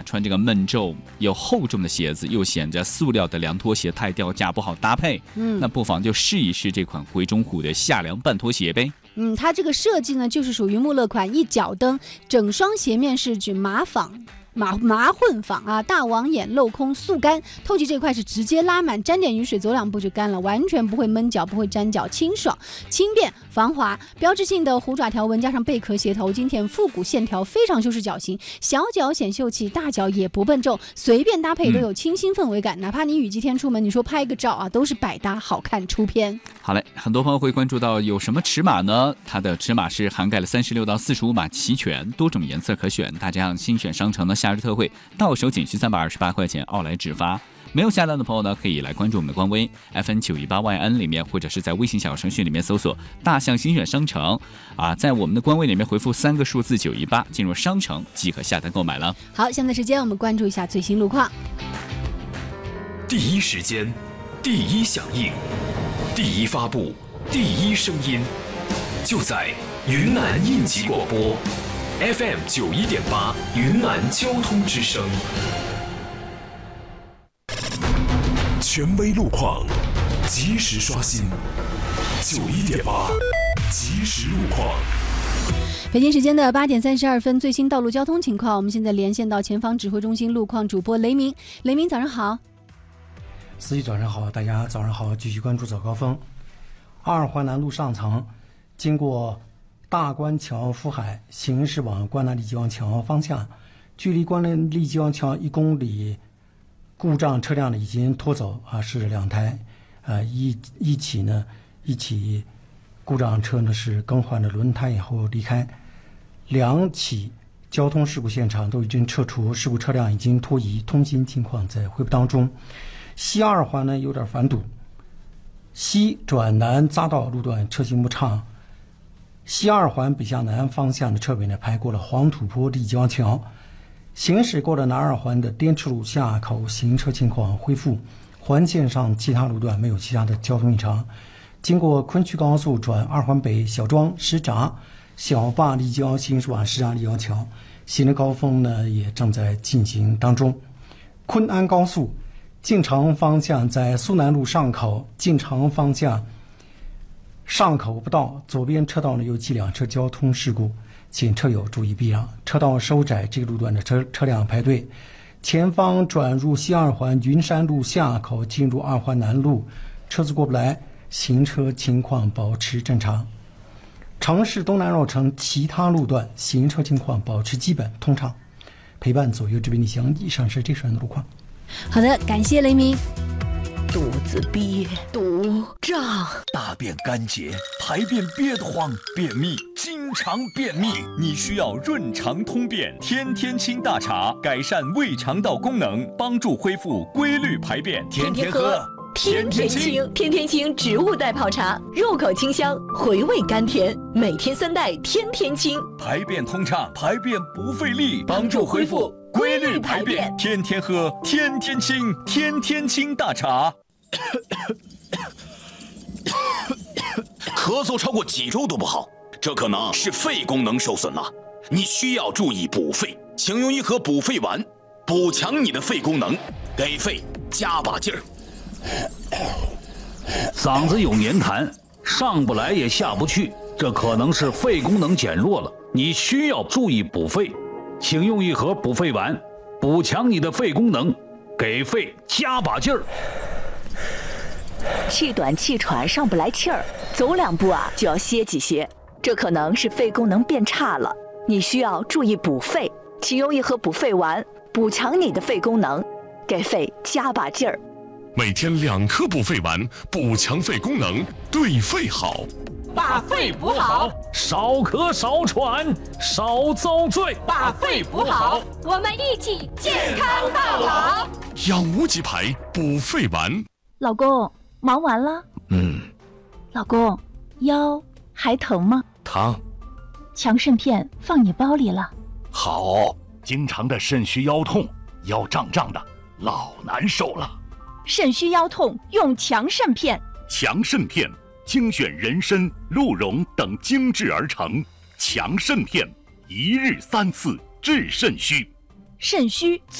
穿这个闷皱又厚重的鞋子，又显着塑料的凉拖鞋太掉价，不好搭配。那不妨就试一试这款回中虎的夏凉半拖鞋呗。 它这个设计呢，就是属于穆勒款，一脚蹬，整双鞋面是举麻混纺啊，大网眼镂空速干，透气这块是直接拉满，沾点雨水走两步就干了，完全不会闷脚，不会粘脚，清爽轻便防滑。标志性的虎爪条纹加上贝壳鞋头，今天复古线条非常修饰脚型，小脚显秀气，大脚也不笨重，随便搭配都有清新氛围感。哪怕你雨季天出门，你说拍个照啊，都是百搭好看出片。 好嘞，很多朋友会关注到有什么尺码呢？它的尺码是涵盖了36到45码齐全，多种颜色可选。大家新选商城的夏日特惠，到手仅需328块钱，奥莱直发。没有下单的朋友呢，可以来关注我们的官微 FN918YN 里面，或者是在微信小程序里面搜索大象新选商城啊，在我们的官微里面回复3个数字918，进入商城即可下单购买了。 好，现在时间我们关注一下最新路况。 第一时间，第一响应，第一发布，第一声音，就在云南应急广播 FM91.8 云南交通之声。权威路况，及时刷新91.8即时路况。 北京时间的8点32分，最新道路交通情况。我们现在连线到前方指挥中心路况主播雷鸣。雷鸣，早上好。 司机早上好，大家早上好，继续关注早高峰。22环南路上层，经过大关桥福海，行驶往关南丽江桥方向，距离关南丽江桥1公里。故障车辆呢已经拖走啊，是2台，一起故障车呢是更换了轮胎以后离开，2起交通事故现场都已经撤除，事故车辆已经脱移，通行情况在恢复当中。西2环呢有点繁堵，西转南匝道路段车行不畅，西2环北向南方向的车尾呢排过了黄土坡丽江桥。行驶过了南2环的滇池路下口，行车情况恢复，环线上其他路段没有其他的交通异常。经过昆曲高速转2环北小庄石闸小坝丽江行驶往石闸丽江桥，行车高峰呢也正在进行当中。昆安高速进城方向在苏南路上口，进城方向上口不到，左边车道呢有几辆车交通事故，请车友注意避让，车道收窄，这个路段的车辆排队。前方转入西2环云山路下口，进入2环南路，车子过不来，行车情况保持正常。城市东南绕城其他路段行车情况保持基本通畅。陪伴左右这边逆行，以上是这时段的路况。 好的，感谢雷鸣。 肚子憋，肚胀， 大便干结，排便憋得慌，便秘，经常便秘，你需要润肠通便天天清大茶，改善胃肠道功能，帮助恢复规律排便，天天喝。 天天清，天天清植物代泡茶，入口清香，回味甘甜，每天3袋，天天清， 排便通畅，排便不费力，帮助恢复规律排便，天天喝，天天清，天天清大茶。 咳嗽超过几周都不好，这可能是肺功能受损了，你需要注意补肺，请用一盒补肺丸，补强你的肺功能，给肺加把劲儿。 嗓子有黏痰，上不来也下不去，这可能是肺功能减弱了，你需要注意补肺，请用一盒补肺丸，补强你的肺功能，给肺加把劲儿。 气短气喘，上不来气儿，走2步啊就要歇几歇，这可能是肺功能变差了，你需要注意补肺，请用一盒补肺丸，补强你的肺功能，给肺加把劲儿。 每天2颗补肺丸，补强肺功能，对肺好。 把肺补好， 少咳少喘，少遭罪。 把肺补好，我们一起健康到老。 养无极牌补肺丸。 老公，忙完了？老公，腰还疼吗？ 疼。 强肾片放你包里了。 好，经常的肾虚腰痛，腰胀胀的，老难受了。 肾虚腰痛用强肾片。 强肾片精选人参、鹿茸等精制而成，强肾片1日3次治肾虚。 肾虚